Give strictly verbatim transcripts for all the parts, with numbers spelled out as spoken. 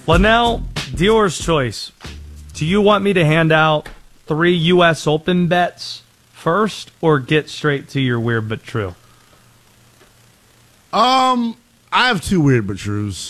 Linnell, dealer's choice. Do you want me to hand out three U S Open bets first, or get straight to your weird but true? Um, I have two weird but trues.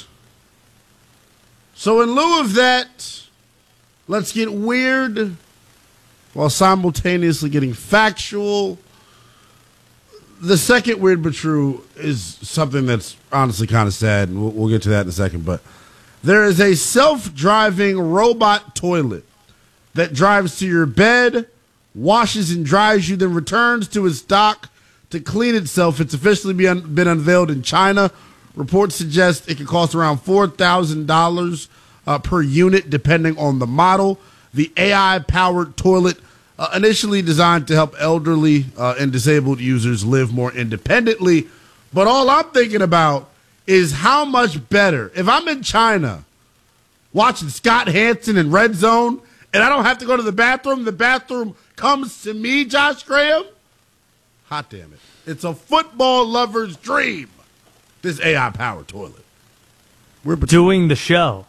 So in lieu of that, let's get weird while simultaneously getting factual. The second weird but true is something that's honestly kind of sad, and we'll, we'll get to that in a second. But there is a self-driving robot toilet that drives to your bed, washes and dries you, then returns to its dock to clean itself. It's officially been, been unveiled in China. Reports suggest it could cost around four thousand dollars uh, per unit, depending on the model. The A I-powered toilet, uh, initially designed to help elderly uh, and disabled users live more independently. But all I'm thinking about is how much better, if I'm in China watching Scott Hansen in Red Zone and I don't have to go to the bathroom, the bathroom comes to me, Josh Graham. Hot damn it. It's a football lover's dream, this A I-powered toilet. We're doing the show.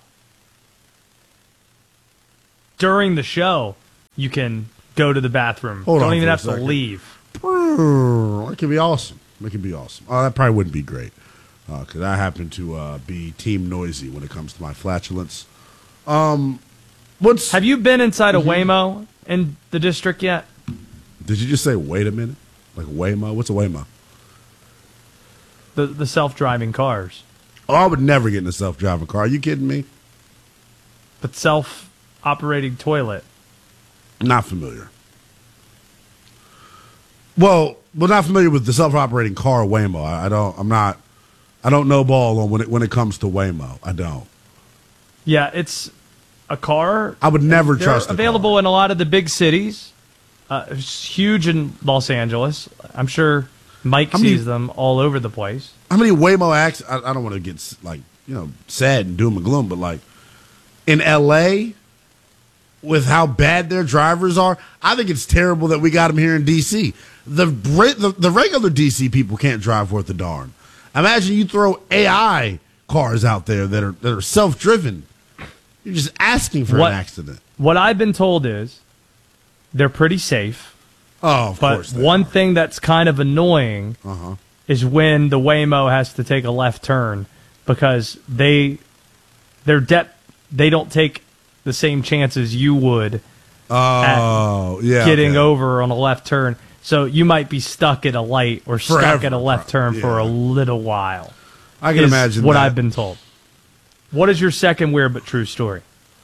During the show, you can go to the bathroom. Hold don't on even for a have to second. leave. It could be awesome. It could be awesome. Oh, that probably wouldn't be great because uh, I happen to uh, be team noisy when it comes to my flatulence. Um, what's Have you been inside a Waymo in the district yet? Did you just say, wait a minute? Like Waymo? What's a Waymo? The the self-driving cars. Oh, I would never get in a self-driving car. Are you kidding me? But self-operating toilet. Not familiar. Well, well, not familiar with the self-operating car Waymo. I, I don't. I'm not. I don't know ball on when it when it comes to Waymo. I don't. Yeah, it's a car. I would never They're trust. Available car. in a lot of the big cities. Uh, it's huge in Los Angeles. I'm sure Mike How many- sees them all over the place. How many Waymo acts? I, I don't want to get like you know sad and doom and gloom, but like in L A, with how bad their drivers are, I think it's terrible that we got them here in D C. The the, the regular D C people can't drive worth a darn. Imagine you throw A I cars out there that are that are self driven. You're just asking for What- an accident. What I've been told is they're pretty safe. Oh, of But course. they one are. thing that's kind of annoying Uh-huh. is when the Waymo has to take a left turn because they their depth they don't take the same chances you would Oh, yeah. getting okay. over on a left turn. So you might be stuck at a light or stuck Forever, at a left turn yeah. for a little while. I can is imagine what that. I've been told. What is your second weird but true story?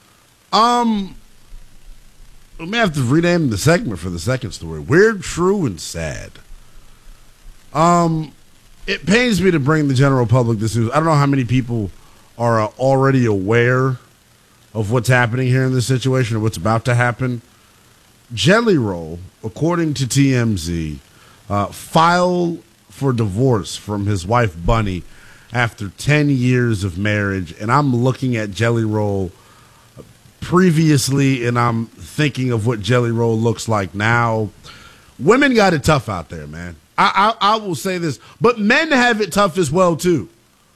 Um, we may have to rename the segment for the second story. Weird, true, and sad. Um, it pains me to bring the general public this news. I don't know how many people are uh, already aware of what's happening here in this situation or what's about to happen. Jelly Roll, according to T M Z, uh, filed for divorce from his wife Bunny after ten years of marriage. And I'm looking at Jelly Roll previously, and I'm thinking of what Jelly Roll looks like now. Women got it tough out there, man. I, I, I will say this, but men have it tough as well, too.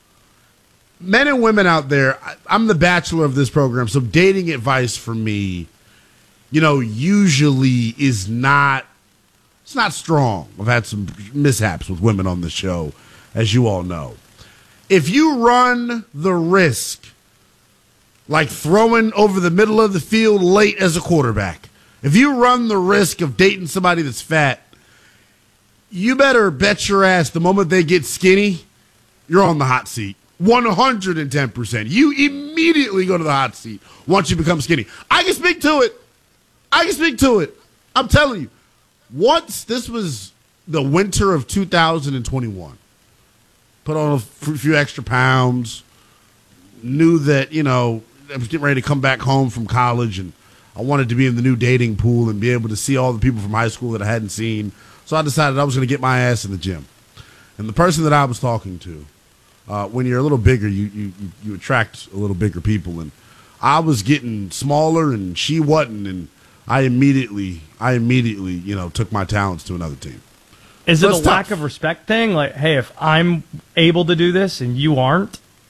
Men and women out there, I, I'm the bachelor of this program, so dating advice for me, you know, usually is not, it's not strong. I've had some mishaps with women on the show, as you all know. If you run the risk, like throwing over the middle of the field late as a quarterback, if you run the risk of dating somebody that's fat, you better bet your ass the moment they get skinny, you're on the hot seat. one hundred ten percent. You immediately go to the hot seat once you become skinny. I can speak to it. I can speak to it. I'm telling you. Once, this was the winter of two thousand twenty-one. Put on a f- few extra pounds. Knew that, you know, I was getting ready to come back home from college, and I wanted to be in the new dating pool and be able to see all the people from high school that I hadn't seen. So I decided I was going to get my ass in the gym. And the person that I was talking to, uh, when you're a little bigger, you, you you attract a little bigger people. And I was getting smaller, and she wasn't. And I immediately, I immediately, you know, took my talents to another team. Is So it a it's lack tough. of respect thing? Like, hey, if I'm able to do this and you aren't?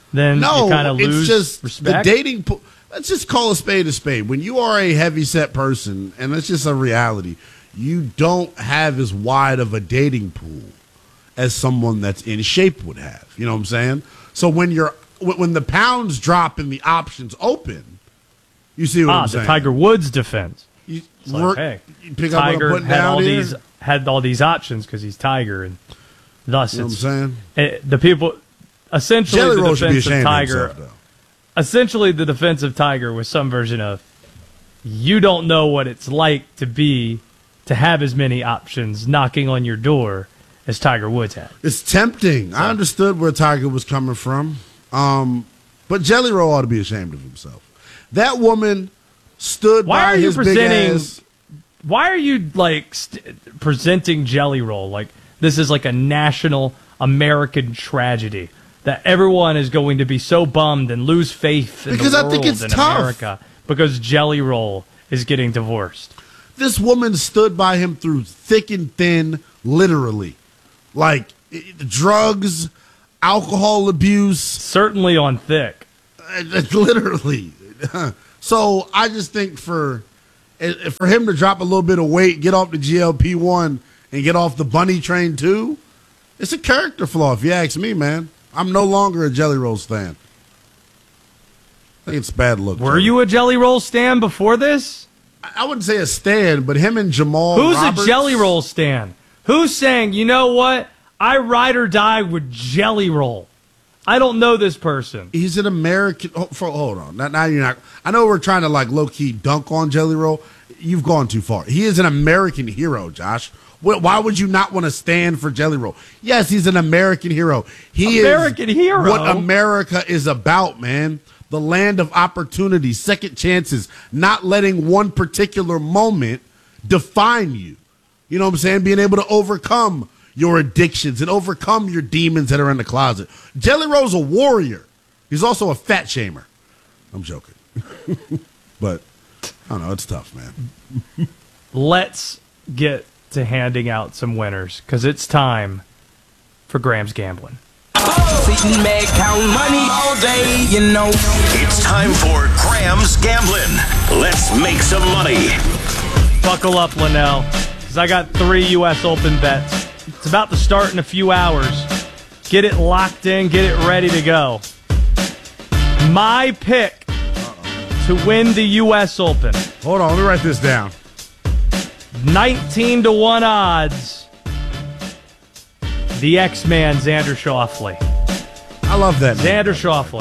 then No, you kind of lose it's just respect. the dating pool. Let's just call a spade a spade. When you are a heavy-set person, and that's just a reality, you don't have as wide of a dating pool as someone that's in shape would have. You know what I'm saying? So when you're when the pounds drop and the options open, you see what ah, I'm saying? the Tiger Woods defense. You, It's like, work, hey, you pick Tiger up what I'm putting had down all here. these had all these options because he's Tiger, and thus You know what I'm it's saying? it, the people. Essentially, Jelly the Roll should be defense of ashamed of Tiger. himself, though. Essentially, the defense of Tiger was some version of, you don't know what it's like to be to have as many options knocking on your door as Tiger Woods had. It's tempting. I understood where Tiger was coming from. Um, but Jelly Roll ought to be ashamed of himself. That woman stood Why by are you his big presenting- ass. Why are you like st- presenting Jelly Roll like this is like a national American tragedy that everyone is going to be so bummed and lose faith in Because the I world think it's and tough. America because Jelly Roll is getting divorced? This woman stood by him through thick and thin, literally. Like i- drugs, alcohol abuse, Certainly on thick. uh, literally. So I just think for uh, for him to drop a little bit of weight, get off the G L P one, and get off the bunny train too, it's a character flaw if you ask me, man. I'm no longer a Jelly Rolls fan. I think it's a bad look. Were Jelly. you a Jelly Roll stan before this? I I wouldn't say a stand, but him and Jamal Who's Roberts, a Jelly Roll stan? Who's saying, you know what? I ride or die with Jelly Roll. I don't know this person. He's an American. Oh, for, hold on. Now, now you're not. I know we're trying to like low key dunk on Jelly Roll. You've gone too far. He is an American hero, Josh. Wh- Why would you not want to stand for Jelly Roll? Yes, he's an American hero. He American is hero? what America is about, man. The land of opportunity, second chances, not letting one particular moment define you. You know what I'm saying? Being able to overcome your addictions and overcome your demons that are in the closet. Jelly Roll's a warrior. He's also a fat shamer. I'm joking. But, I don't know, it's tough, man. Let's get to handing out some winners because it's time for Graham's Gambling. Sitting back counting money all day, you know. It's time for Graham's Gambling. Let's make some money. Buckle up, Linnell, because I got three U S Open bets. It's about to start in a few hours. Get it locked in, get it ready to go. My pick to win the U S Open, Hold on, let me write this down. nineteen to one odds. The X-Man, Xander Schauffele. I love that name. Xander Schauffele.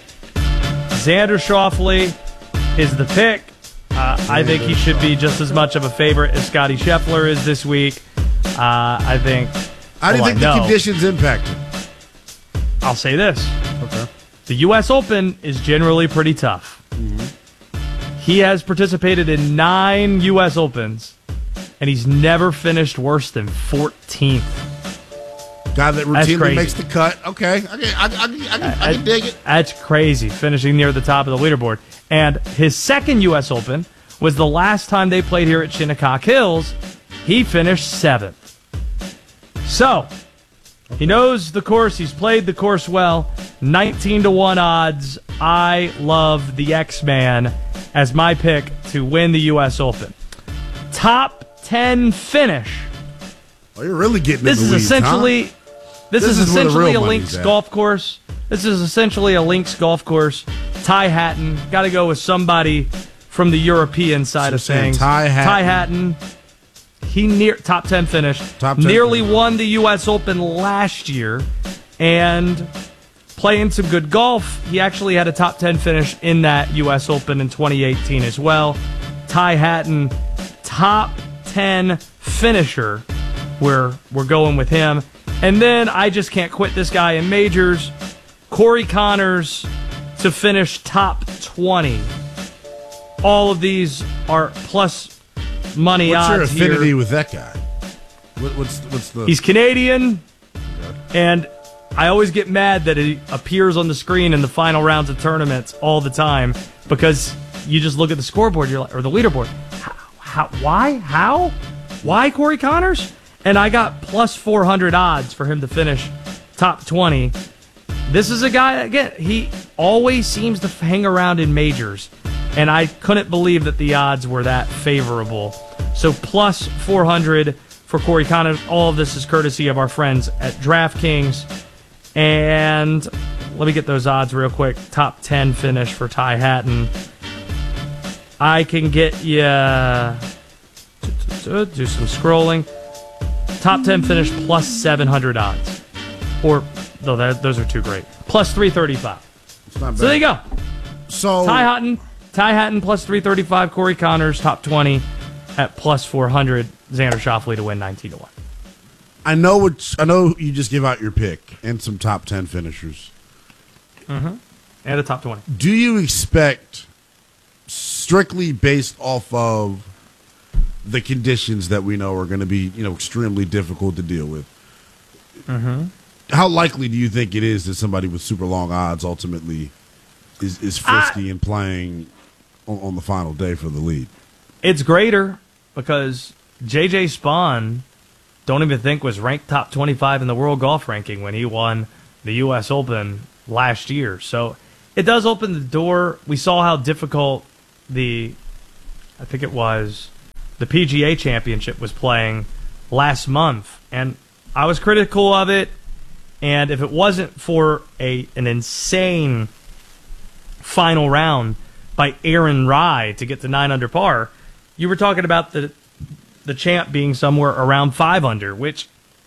Xander Schauffele is the pick. Uh, I think he should be just as much of a favorite as Scotty Scheffler is this week. Uh, I think. How do you well, think I the know. conditions impact him? I'll say this. Okay. The U S Open is generally pretty tough. Mm-hmm. He has participated in nine U S Opens, and he's never finished worse than fourteenth. Guy that That's routinely crazy. makes the cut. Okay, I can, I, I, I, can, I can dig it. That's crazy, finishing near the top of the leaderboard. And his second U S Open was the last time they played here at Shinnecock Hills. He finished seventh. So, he knows the course. He's played the course well. nineteen to one odds. I love the X-Man as my pick to win the U S Open. Top ten finish. Oh, you're really getting This in is the weeds, essentially huh? this, This is is where the essentially a real links money's at. golf course. This is essentially a links golf course. Ty Hatton, got to go with somebody from the European side So of saying things. Ty Hatton. Ty Hatton. He near top ten finish. Top ten nearly finish. won the U S Open last year, and playing some good golf. He actually had a top ten finish in that U S Open in twenty eighteen as well. Ty Hatton, top ten finisher. We're we're going with him. And then I just can't quit this guy in majors. Corey Connors to finish top twenty. All of these are plus money What's your odds affinity here. with that guy? What, what's what's the? He's Canadian, and I always get mad that he appears on the screen in the final rounds of tournaments all the time because you just look at the scoreboard, you're like, or the leaderboard. How, how, why? How? Why Corey Connors? And I got plus four hundred odds for him to finish top twenty. This is a guy, again, he always seems to hang around in majors, and I couldn't believe that the odds were that favorable. So plus four hundred for Corey Connors. All of this is courtesy of our friends at DraftKings. And let me get those odds real quick. Top ten finish for Ty Hatton. I can get you... Do some scrolling. Top ten finish plus seven hundred odds. Or, no, that, those are too great. Plus three thirty-five. It's not bad. So there you go. So Ty Hatton, Ty Hatton plus three thirty-five. Corey Connors, top twenty at plus four hundred. Xander Schauffele to win nineteen to one. I know what I know. You just give out your pick and some top ten finishers. Mm-hmm. And a top twenty. Do you expect, strictly based off of the conditions that we know are going to be, you know, extremely difficult to deal with, mm-hmm. how likely do you think it is that somebody with super long odds ultimately is, is frisky I, and playing on, on the final day for the lead? It's greater because J J Spawn, don't even think was ranked top twenty-five in the world golf ranking when he won the U S Open last year. So it does open the door. We saw how difficult the, I think it was, the P G A Championship was playing last month. And I was critical of it. And if it wasn't for a an insane final round by Aaron Rai to get to nine under par, you were talking about the the champ being somewhere around five under, which,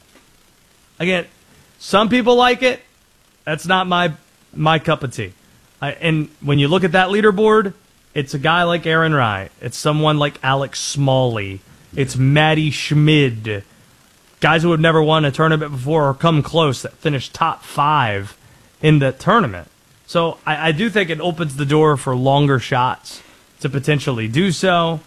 again, some people like it. That's not my my cup of tea. I, and when you look at that leaderboard, it's a guy like Aaron Rai. It's someone like Alex Smalley. It's Matty Schmid. Guys who have never won a tournament before or come close that finished top five in the tournament. So I, I do think it opens the door for longer shots to potentially do so.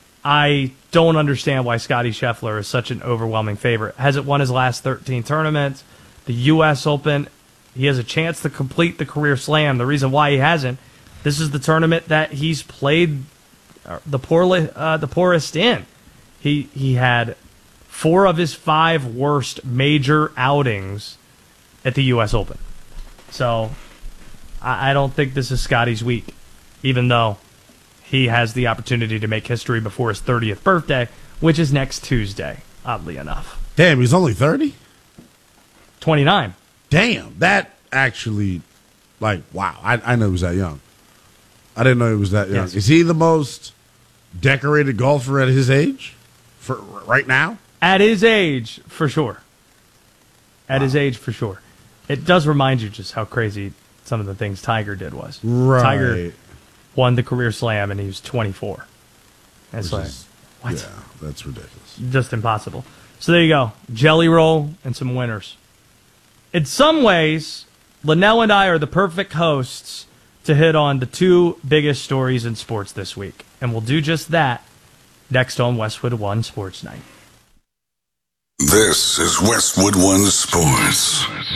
I don't understand why Scottie Scheffler is such an overwhelming favorite. Hasn't won his last thirteen tournaments. The U S Open, he has a chance to complete the career slam. The reason why he hasn't, this is the tournament that he's played the poorly, uh, the poorest in. He he had four of his five worst major outings at the U S Open. So I, I don't think this is Scottie's week, even though he has the opportunity to make history before his thirtieth birthday, which is next Tuesday, oddly enough. Damn, he's only thirty? twenty-nine. Damn, that actually, like, wow. I, I know he was that young. I didn't know he was that young. Yes. Is he the most decorated golfer at his age for right now? At his age, for sure. At wow. his age, for sure. It does remind you just how crazy some of the things Tiger did was. Right. Tiger won the career slam, and he was twenty-four. That's like, is, what? Yeah, that's ridiculous. Just impossible. So there you go. Jelly roll and some winners. In some ways, Linnell and I are the perfect hosts to hit on the two biggest stories in sports this week. And we'll do just that next on Westwood One Sports Night. This is Westwood One Sports.